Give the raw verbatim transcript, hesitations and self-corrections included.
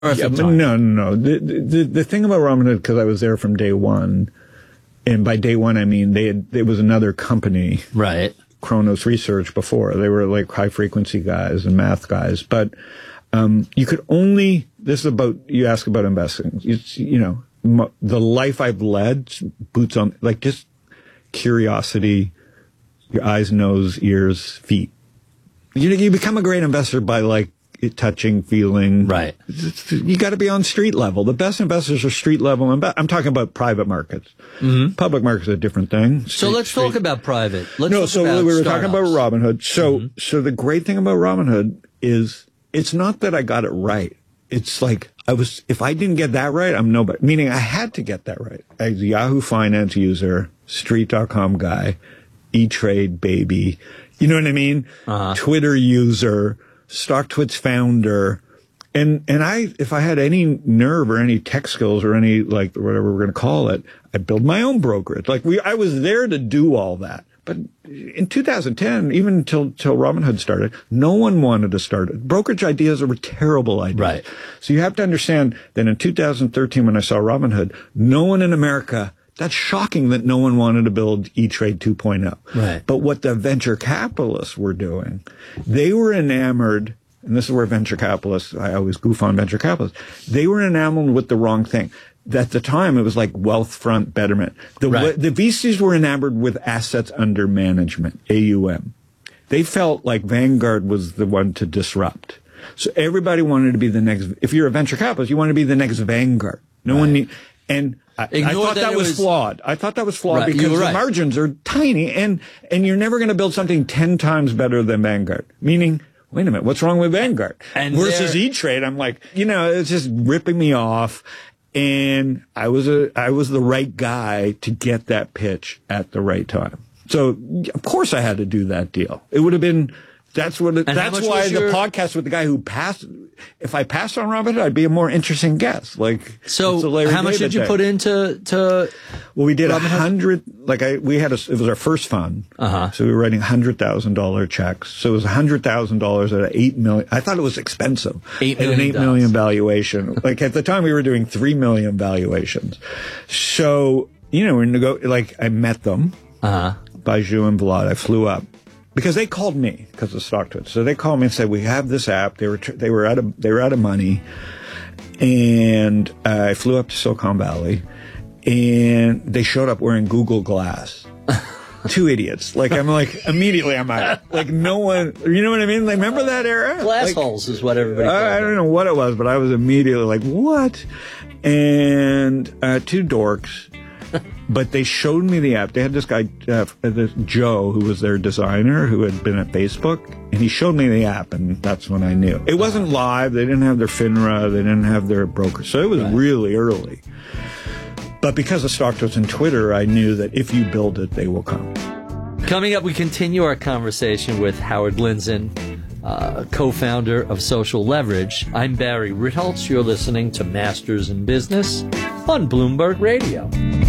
Yeah, but no, no, no. The, the the thing about Robinhood, because I was there from day one, and by day one I mean they had, it was another company, right? Kronos Research before. They were like high frequency guys and math guys, but um, you could only. This is about you ask about investing. It's, you know, m- the life I've led, boots on, like just curiosity, your eyes, nose, ears, feet. You you become a great investor by like. Touching, feeling. Right. You got to be on street level. The best investors are street level. Imbe- I'm talking about private markets. Mm-hmm. Public markets are a different thing. Street, so let's street. talk about private. Let's no, talk so about we were startups. talking about Robinhood. So, mm-hmm. so the great thing about Robinhood is it's not that I got it right. It's like I was, if I didn't get that right, I'm nobody. Meaning I had to get that right. I was a Yahoo Finance user, Street dot com guy, E-Trade baby. You know what I mean? Uh-huh. Twitter user, StockTwits founder. And, and I, if I had any nerve or any tech skills or any, like, whatever we're going to call it, I'd build my own brokerage. Like, we, I was there to do all that. But in two thousand ten, even until, till Robinhood started, no one wanted to start it. Brokerage ideas are terrible ideas. Right. So you have to understand that in two thousand thirteen, when I saw Robinhood, no one in America, that's shocking that no one wanted to build E-Trade two point oh. Right. But what the venture capitalists were doing, they were enamored. And this is where venture capitalists, I always goof on venture capitalists, they were enamored with the wrong thing. At the time, it was like wealth front betterment. The, right. the V Cs were enamored with assets under management, A U M. They felt like Vanguard was the one to disrupt. So everybody wanted to be the next, if you're a venture capitalist, you want to be the next Vanguard. No right. one need, and I, I thought that, that was, was flawed. I thought that was flawed right. because the right. margins are tiny and, and you're never going to build something ten times better than Vanguard. Meaning, wait a minute, what's wrong with Vanguard? And versus E-Trade, I'm like, you know, it's just ripping me off. And I was a, I was the right guy to get that pitch at the right time. So of course I had to do that deal. It would have been, that's what, it, that's why the your... podcast with the guy who passed, if I passed on Robinhood, I'd be a more interesting guest. Like, so how much did you thing. put into, to, well, we did a hundred, like I, we had a, it was our first fund. Uh-huh. So we were writing hundred thousand dollar checks. So it was a hundred thousand dollars at an eight million. I thought it was expensive. Eight at million an eight million valuation. Like at the time we were doing three million valuations. So, you know, we're nego- like I met them. Uh-huh. Baiju and Vlad. I flew up. Because they called me because of StockTwits. So they called me and said, we have this app. They were, tr- they were out of, they were out of money. And uh, I flew up to Silicon Valley and they showed up wearing Google Glass. Two idiots. Like, I'm like, immediately I'm out. Like, no one, you know what I mean? Like, remember that era? Glass like, holes is what everybody called I, I don't it. know what it was, but I was immediately like, what? And uh, two dorks. But they showed me the app. They had this guy, uh, this Joe, who was their designer, who had been at Facebook, and he showed me the app, and that's when I knew. It wasn't live. They didn't have their FINRA. They didn't have their broker. So it was right. really early. But because of StockTwits and Twitter, I knew that if you build it, they will come. Coming up, we continue our conversation with Howard Lindzen, uh, co-founder of Social Leverage. I'm Barry Ritholtz. You're listening to Masters in Business on Bloomberg Radio.